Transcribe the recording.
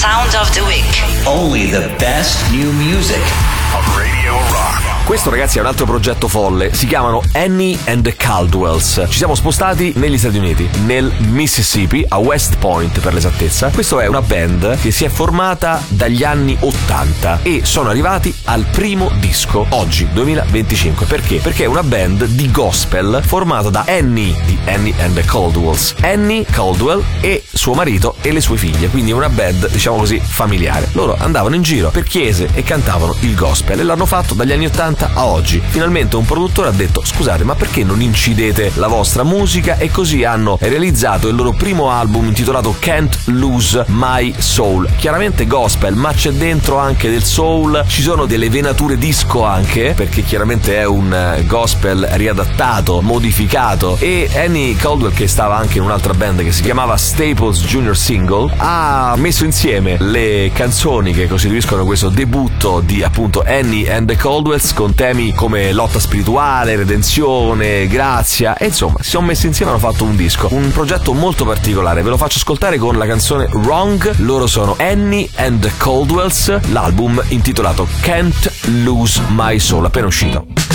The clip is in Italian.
Sound of the Week. Only the best new music. Radio Rock. Questo, ragazzi, è un altro progetto folle. Si chiamano Annie and the Caldwells. Ci siamo spostati negli Stati Uniti, nel Mississippi, a West Point per l'esattezza. Questa è una band che si è formata dagli anni 80 e sono arrivati al primo disco oggi, 2025. Perché? Perché è una band di gospel formata da Annie, di Annie and the Caldwells, Annie Caldwell e suo marito e le sue figlie. Quindi una band, diciamo così, familiare. Loro andavano in giro per chiese e cantavano il gospel e l'hanno fatto dagli anni 80 a oggi. Finalmente un produttore ha detto: scusate, ma perché non incidete la vostra musica? E così hanno realizzato il loro primo album intitolato Can't Lose My Soul. Chiaramente gospel, ma c'è dentro anche del soul, ci sono delle venature disco anche, perché chiaramente è un gospel riadattato, modificato. E Annie Caldwell, che stava anche in un'altra band che si chiamava Staples Junior Single, ha messo insieme le canzoni che costituiscono questo debutto di appunto Annie and the Caldwells con temi come lotta spirituale, redenzione, grazia, e insomma si sono messi insieme e hanno fatto un disco, un progetto molto particolare. Ve lo faccio ascoltare con la canzone Wrong. Loro sono Annie and the Caldwells, l'album intitolato Can't Lose My Soul, appena uscito.